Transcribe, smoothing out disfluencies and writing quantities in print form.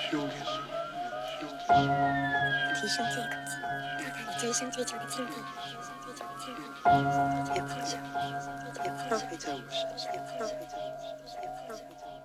提升这个追升追求的进步， 也放下，也放在我身上，也放在我身上。